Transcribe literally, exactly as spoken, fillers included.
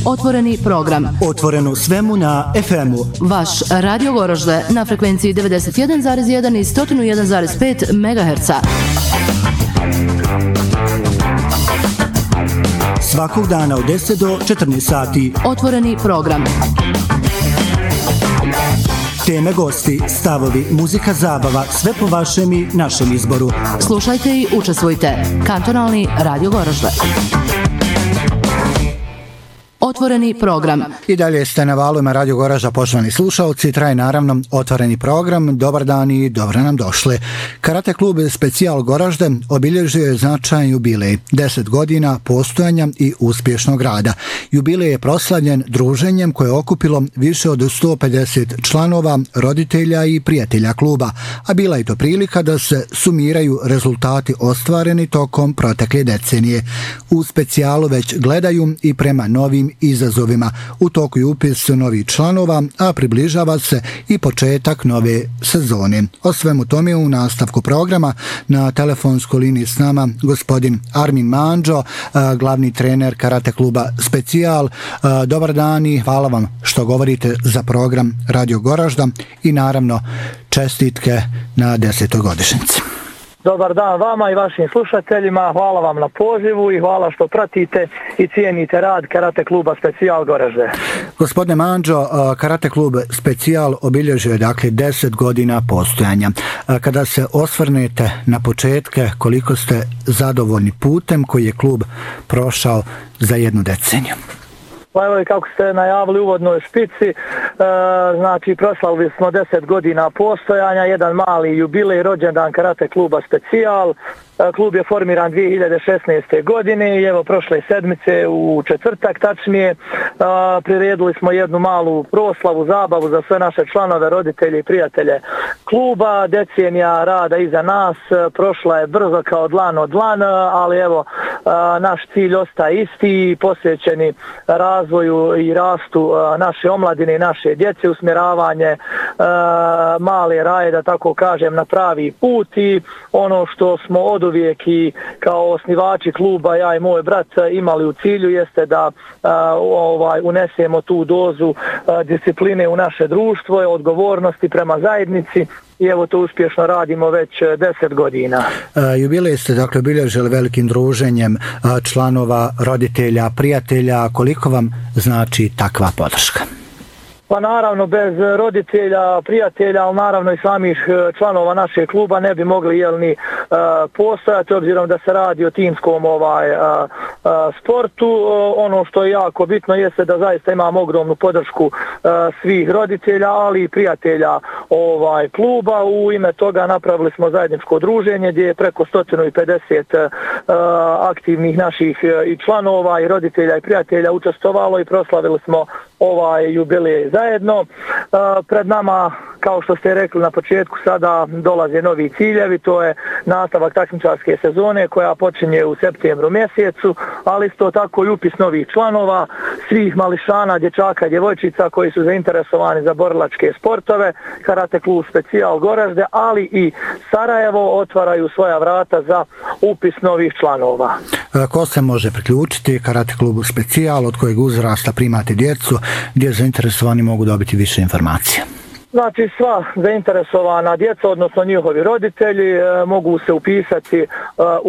Otvoreni program. Otvoreno svemu na ef emu. Vaš Radio Goražde na frekvenciji devedeset jedan zarez jedan i sto jedan zarez pet megaherca. Svakog dana od deset do četrnaest sati. Otvoreni program. Teme, gosti, stavovi, muzika, zabava, sve po vašem i našem izboru. Slušajte i učestvujte. Kantonalni Radio Goražde. Otvoreni program. I dalje ste na valovima Radio Goražda, poštovani slušalci. Traje naravno otvoreni program. Dobar dan i dobro nam došli. Karate klub Specijal Goražde obilježio je značajan jubilej. deset godina postojanja i uspješnog rada. Jubilej je proslavljen druženjem koje je okupilo više od sto pedeset članova, roditelja i prijatelja kluba, a bila je to prilika da se sumiraju rezultati ostvareni tokom protekle decenije. U Specijalu već gledaju i prema novim izazovima. U toku je upis novih članova, a približava se i početak nove sezone. O svemu tome u nastavku programa na telefonskoj liniji s nama gospodin Armin Mandžo, glavni trener karate kluba Specijal. Dobar dan i hvala vam što govorite za program Radio Goražda i naravno čestitke na desetoj godišnjici. Dobar dan vama i vašim slušateljima, hvala vam na pozivu i hvala što pratite i cijenite rad Karate kluba Specijal Goražde. Gospodine Mandžo, Karate klub Specijal obilježio je dakle deset godina postojanja. Kada se osvrnete na početke, koliko ste zadovoljni putem koji je klub prošao za jednu deceniju? Pa evo i kako ste najavili u uvodnoj špici, e, znači proslavili smo deset godina postojanja, jedan mali jubilej, rođendan Karate kluba Specijal. E, klub je formiran dvije hiljade šesnaeste. godine i evo prošle sedmice u četvrtak tačnije e, priredili smo jednu malu proslavu, zabavu za sve naše članove, roditelje i prijatelje kluba. Decenija rada iza nas, e, prošla je brzo kao dlan od dlan, ali evo e, naš cilj ostaje isti, posvećeni razvoju razvoju i rastu naše omladine i naše djece, usmjeravanje male raje, da tako kažem, na pravi put. I ono što smo oduvijek i kao osnivači kluba, ja i moj brat, imali u cilju jeste da ovaj unesemo tu dozu discipline u naše društvo, odgovornosti prema zajednici. I evo to uspješno radimo već deset godina. Jubilej ste dakle obilježili velikim druženjem članova, roditelja, prijatelja. Koliko vam znači takva podrška? Pa naravno bez roditelja, prijatelja, ali naravno i samih članova našeg kluba ne bi mogli jel ni uh, postojati, obzirom da se radi o timskom ovaj uh, uh, sportu. Uh, ono što je jako bitno jeste da zaista imamo ogromnu podršku uh, svih roditelja, ali i prijatelja ovaj kluba. U ime toga napravili smo zajedničko druženje gdje je preko sto pedeset uh, aktivnih naših uh, i članova i roditelja i prijatelja učestvovalo i proslavili smo ovaj jubilej zajedno. Pred nama, kao što ste rekli na početku, sada dolaze novi ciljevi, to je nastavak takmičarske sezone koja počinje u septembru mjesecu, ali isto tako i upis novih članova, svih mališana, dječaka, djevojčica koji su zainteresovani za borilačke sportove. Karate klub Specijal Goražde, ali i Sarajevo otvaraju svoja vrata za upis novih članova. Ko se može priključiti Karate klubu Specijal, od kojeg uzrasta primate djecu, gdje zainteresovani mogu dobiti više informacija? Znači sva zainteresovana djeca, odnosno njihovi roditelji, mogu se upisati u